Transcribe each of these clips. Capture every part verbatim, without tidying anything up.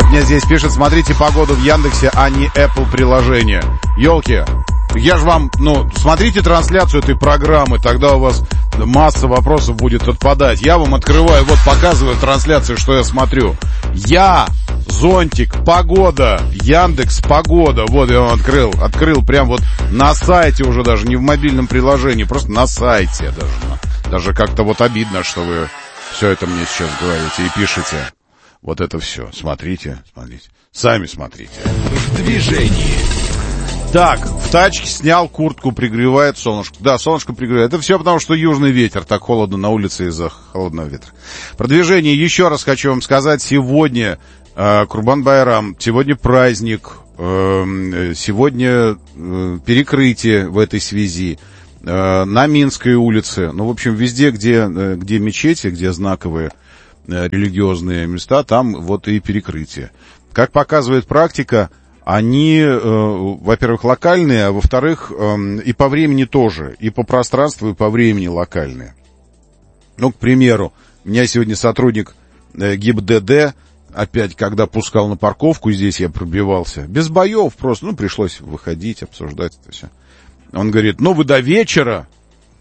мне здесь пишет, смотрите погоду в Яндексе, а не Apple приложение. Ёлки, я же вам, ну, смотрите трансляцию этой программы, тогда у вас масса вопросов будет отпадать. Я вам открываю, вот показываю трансляцию, что я смотрю. Я, зонтик, погода, Яндекс, погода. Вот я вам открыл, открыл прям вот на сайте уже даже, не в мобильном приложении, просто на сайте даже. Даже как-то вот обидно, что вы все это мне сейчас говорите и пишете. Вот это все. Смотрите, смотрите. Сами смотрите. В движении. Так, в тачке снял куртку, пригревает солнышко. Да, солнышко пригревает. Это все потому, что южный ветер. Так холодно на улице из-за холодного ветра. Про движение еще раз хочу вам сказать. Сегодня э, Курбан-Байрам, сегодня праздник, э, сегодня э, перекрытие в этой связи. Э, на Минской улице. Ну, в общем, везде, где, э, где мечети, где знаковые э, религиозные места, там вот и перекрытие. Как показывает практика, они, э, во-первых, локальные, а во-вторых, э, и по времени тоже, и по пространству, и по времени локальные. Ну, к примеру, у меня сегодня сотрудник э, ГИБДД, опять, когда пускал на парковку, здесь я пробивался, без боев просто, ну, пришлось выходить, обсуждать это все. Он говорит, ну, вы до вечера.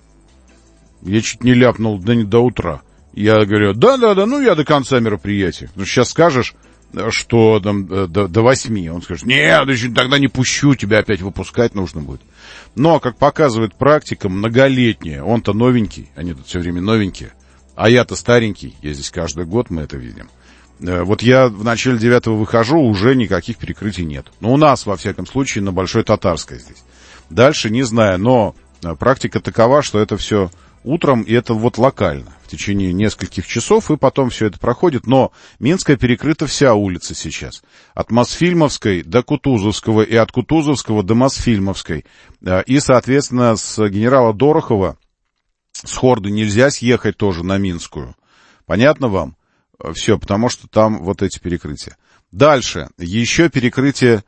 Я чуть не ляпнул, да не до утра. Я говорю, да-да-да, ну, я до конца мероприятия. Ну, сейчас скажешь, что там до, до восьми. Он скажет, нет, тогда не пущу, тебя опять выпускать нужно будет. Но, как показывает практика, многолетняя, он-то новенький, они тут все время новенькие, а я-то старенький, я здесь каждый год, мы это видим. Вот я в начале девятого выхожу, уже никаких перекрытий нет. Ну, у нас, во всяком случае, на Большой Татарской здесь. Дальше не знаю, но практика такова, что это все утром, и это вот локально, в течение нескольких часов, и потом все это проходит. Но Минская перекрыта вся улица сейчас. От Мосфильмовской до Кутузовского, и от Кутузовского до Мосфильмовской. И, соответственно, с генерала Дорохова, с Хорды нельзя съехать тоже на Минскую. Понятно вам? Все, потому что там вот эти перекрытия. Дальше, еще перекрытие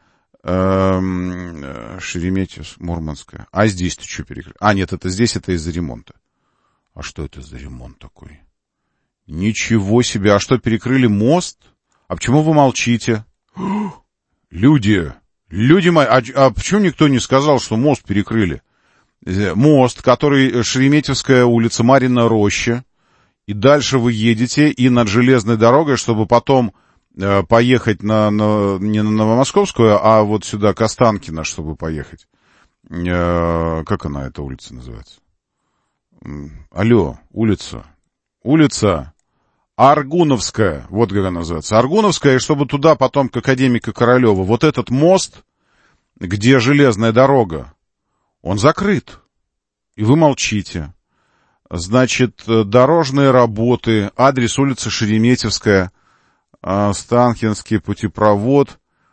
эм, Шереметьев, Мурманская. А здесь-то что перекрытие? А, нет, это здесь, это из-за ремонта. А что это за ремонт такой? Ничего себе, а что, перекрыли мост? А почему вы молчите? Люди, люди мои, а, а почему никто не сказал, что мост перекрыли? Мост, который Шереметьевская улица, Марьина роща, и дальше вы едете, и над железной дорогой, чтобы потом э, поехать на, на, не на Новомосковскую, а вот сюда, к Останкино, чтобы поехать. Э, как она, эта улица называется? Алло, улица. Улица Аргуновская, вот как она называется. Аргуновская, и чтобы туда потом к академику Королёва. Вот этот мост, где железная дорога, он закрыт. И вы молчите. Значит, дорожные работы, адрес улицы Шереметьевская, Останкинский путепровод,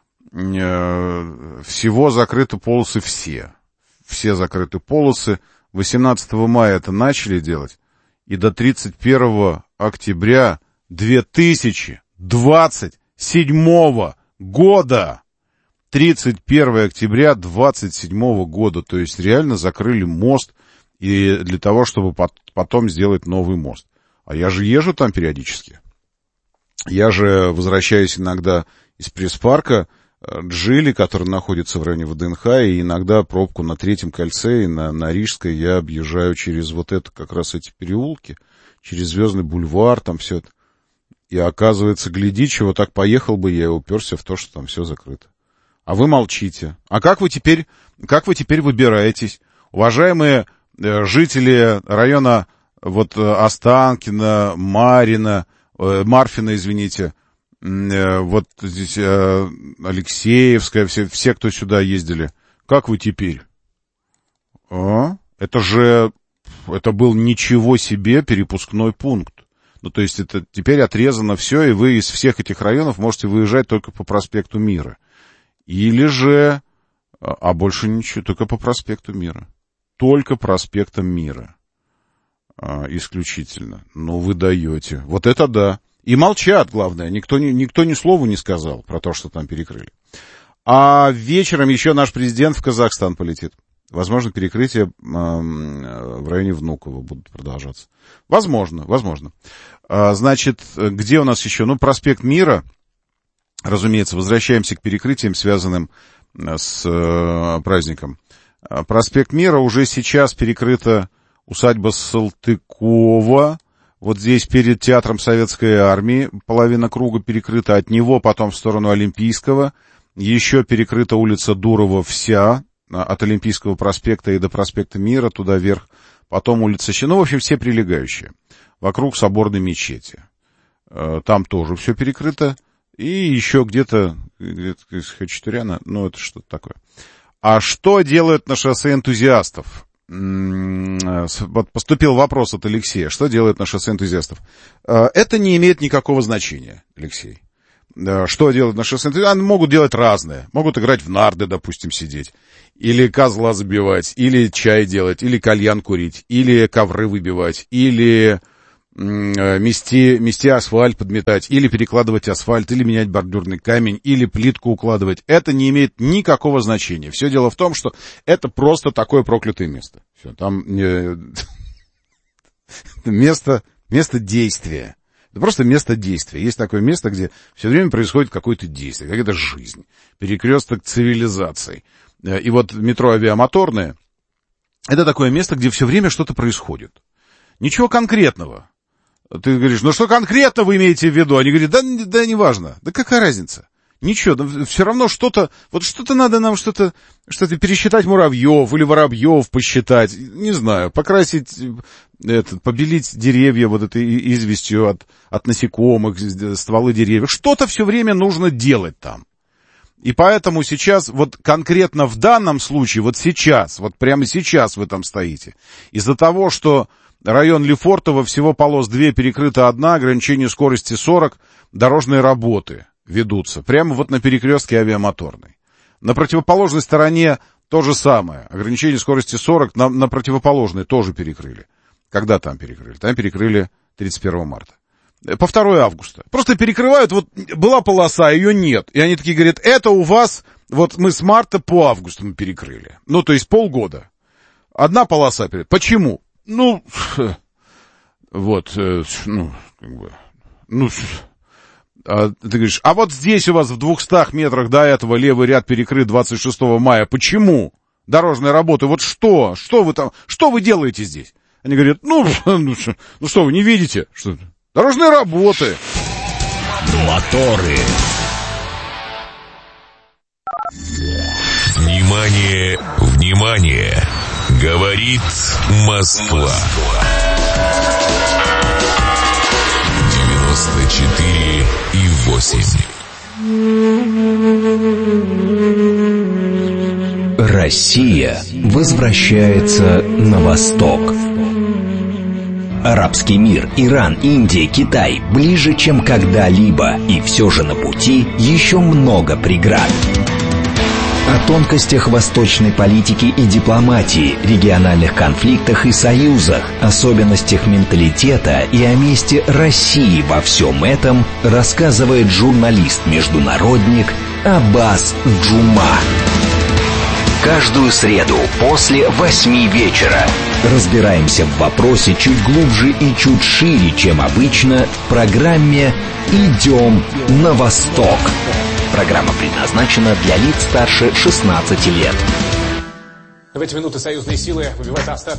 всего закрыты полосы все. Все закрыты полосы. восемнадцатого мая это начали делать, и до тридцать первого октября две тысячи двадцать седьмого года, тридцать первого октября двадцать седьмого года, то есть реально закрыли мост, и для того, чтобы потом сделать новый мост. А я же езжу там периодически. Я же возвращаюсь иногда из пресс-парка, Джили, который находится в районе ВДНХ, и иногда пробку на Третьем кольце и на, на Рижской я объезжаю через вот это, как раз эти переулки, через Звездный бульвар, там все это. И оказывается, гляди, чего так поехал бы я и уперся в то, что там все закрыто. А вы молчите. А как вы теперь, как вы теперь выбираетесь? Уважаемые э, жители района вот Останкино, Марина, э, Марфина, извините, вот здесь э, Алексеевская, все, все, кто сюда ездили. Как вы теперь? А? Это же, это был ничего себе перепускной пункт. Ну, то есть это теперь отрезано все, и вы из всех этих районов можете выезжать только по проспекту Мира. Или же, а больше ничего, только по проспекту Мира. Только проспектом Мира. А, исключительно. Ну, вы даете. Вот это да. И молчат, главное, никто, никто ни слова не сказал про то, что там перекрыли. А вечером еще наш президент в Казахстан полетит. Возможно, перекрытия э, в районе Внуково будут продолжаться. Возможно, возможно. А, значит, где у нас еще? Ну, проспект Мира. разумеется, возвращаемся к перекрытиям, связанным с э, праздником. Проспект Мира уже сейчас перекрыта усадьба Салтыкова. Вот здесь перед театром Советской Армии половина круга перекрыта, от него потом в сторону Олимпийского. Еще перекрыта улица Дурова вся, от Олимпийского проспекта и до проспекта Мира, туда вверх. Потом улица Щи, ну, в общем, все прилегающие. Вокруг соборной мечети. Там тоже все перекрыто. И еще где-то, где-то из Хачатуряна, ну, это что-то такое. А что делают на шоссе энтузиастов? Вот поступил вопрос от Алексея. Что делают на шоссе энтузиастов? Это не имеет никакого значения, Алексей. Что делают на шоссе энтузиастов? Они могут делать разное. Могут играть в нарды, допустим, сидеть. Или козла забивать, или чай делать, или кальян курить, или ковры выбивать, или мести, мести асфальт подметать, или перекладывать асфальт, или менять бордюрный камень, или плитку укладывать. Это не имеет никакого значения. Все дело в том, что это просто такое проклятое место. Все, там э, место, место действия. Это просто место действия. Есть такое место, где все время происходит какое-то действие, какая-то жизнь, перекресток цивилизаций. И вот метро Авиамоторное — это такое место, где все время что-то происходит. Ничего конкретного. Ты говоришь, ну что конкретно вы имеете в виду? Они говорят, да, да неважно. Да какая разница? Ничего, да, все равно что-то, вот что-то надо нам что-то, что-то пересчитать муравьев или воробьев посчитать, не знаю, покрасить, это, побелить деревья вот этой известью от, от насекомых, стволы деревьев. Что-то все время нужно делать там. И поэтому сейчас, вот конкретно в данном случае, вот сейчас, вот прямо сейчас вы там стоите, из-за того, что район Лефортово, всего полос две, перекрыта одна, ограничение скорости сорок, дорожные работы ведутся. Прямо вот на перекрестке Авиамоторной. На противоположной стороне то же самое. Ограничение скорости сорок на, на противоположной тоже перекрыли. Когда там перекрыли? Там перекрыли тридцать первого марта. По второго августа. Просто перекрывают, вот была полоса, ее нет. И они такие говорят, это у вас, вот мы с марта по август мы перекрыли. Ну, то есть полгода. Одна полоса перед. Почему? Ну, вот, ну, как бы, ну, а, ты говоришь, а вот здесь у вас в двухстах метрах до этого левый ряд перекрыт двадцать шестого мая. Почему? Дорожные работы. Вот что? Что вы там, что вы делаете здесь? Они говорят, ну, ну, ну что, вы не видите? Что? Дорожные работы. Моторы. Внимание, внимание. Говорит Москва. девяносто четыре и восемь. Россия возвращается на восток. Арабский мир, Иран, Индия, Китай ближе, чем когда-либо. И все же на пути еще много преград. О тонкостях восточной политики и дипломатии, региональных конфликтах и союзах, особенностях менталитета и о месте России во всем этом рассказывает журналист-международник Аббас Джума. Каждую среду после восьми вечера разбираемся в вопросе чуть глубже и чуть шире, чем обычно, в программе «Идем на восток». Программа предназначена для лиц старше шестнадцати лет. В эти минуты союзные силы выбивают остатки